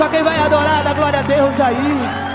Só quem vai adorar, dá glória a Deus aí.